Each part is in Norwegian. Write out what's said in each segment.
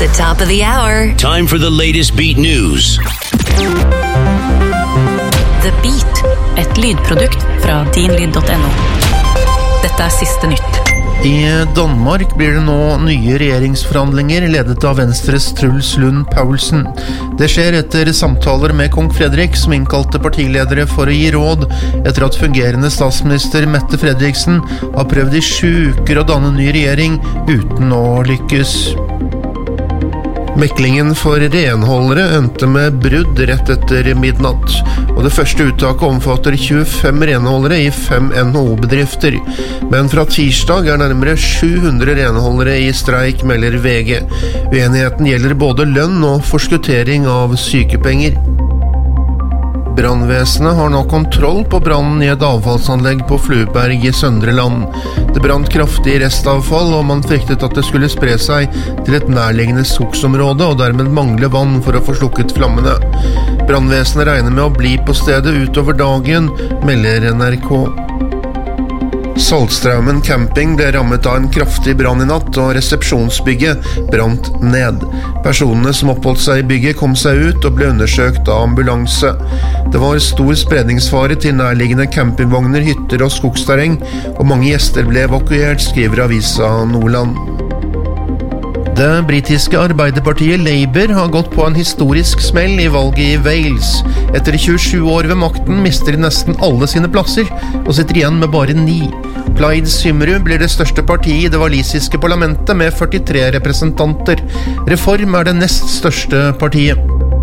the top of the hour. Time for the latest Beat News. The Beat, et lydprodukt fra dinlyd.no. Dette siste nytt. I Danmark blir det nå nye regjeringsforhandlinger ledet av Venstres Truls Lund Poulsen. Det skjer etter samtaler med kong Frederik, som innkalte partiledere for å gi råd etter at fungerende statsminister Mette Frederiksen har prøvd i 7 uker å danne ny regjering uten å lykkes. Meklingen for renholdere endte med brudd rett etter midnatt, og det første uttaket omfatter 25 renholdere i 5 NHO-bedrifter. Men fra tirsdag nærmere 700 renholdere i streik, melder VG. Uenigheten gjelder både lønn og forskuttering av sykepenger. Brannvesenet har nå kontroll på brannen i et avfallsanlegg på Flueberg i Søndre Land. Det brant kraftig restavfall, og man fryktet at det skulle spre seg til et nærliggende skogsområde og dermed mangle vann for å få slukket flammene. Brannvesenet regner med å bli på stedet utover dagen, melder NRK. Saltstraumen camping ble rammet av en kraftig brann i natt, og resepsjonsbygget brant ned. Personene som oppholdt seg i bygget kom seg ut og ble undersøkt av ambulanse. Det var stor spredningsfare til nærliggende campingvogner, hytter og skogsterreng, og mange gjester ble evakuert, skriver avisa Nordland. Det britiske arbeiderpartiet Labour har gått på en historisk smell i valget i Wales. Etter 27 år ved makten mister de nesten alle sine plasser, og sitter igjen med bare 9. Plaid Cymru blir det største partiet i det walisiske parlamentet med 43 representanter. Reform det nest største partiet.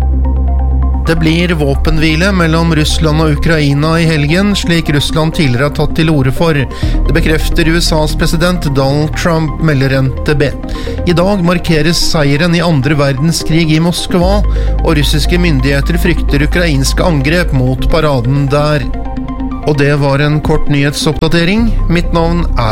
Det blir våpenhvile mellom Russland og Ukraina i helgen, slik Russland tidligere har tatt til orde for. Det bekrefter USAs president Donald Trump, melder NTB. I dag markeres seieren i 2. verdenskrig i Moskva, og russiske myndigheter frykter ukrainske angrep mot paraden der. Og det var en kort nyhetsoppdatering. Mitt navn